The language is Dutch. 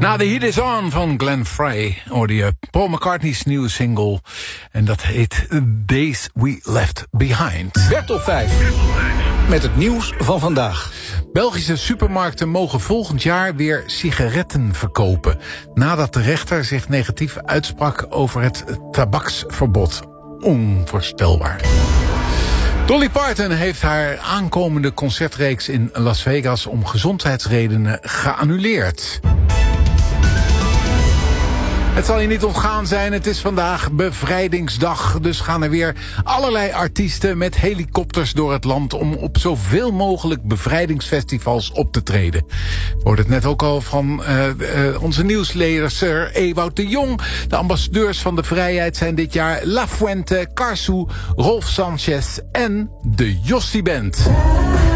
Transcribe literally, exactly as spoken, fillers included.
Na The Heat Is On van Glenn Frey hoorde je Paul McCartney's nieuwe single. En dat heet Days We Left Behind. Bertel vijf. Met het nieuws van vandaag. Belgische supermarkten mogen volgend jaar weer sigaretten verkopen. Nadat de rechter zich negatief uitsprak over het tabaksverbod. Onvoorstelbaar. Dolly Parton heeft haar aankomende concertreeks in Las Vegas om gezondheidsredenen geannuleerd. Het zal je niet ontgaan zijn, het is vandaag bevrijdingsdag. Dus gaan er weer allerlei artiesten met helikopters door het land om op zoveel mogelijk bevrijdingsfestivals op te treden. We hoorden het net ook al van uh, uh, onze nieuwslezer Ewout de Jong. De ambassadeurs van de vrijheid zijn dit jaar La Fuente, Karsu, Rolf Sanchez en de Jossie Band.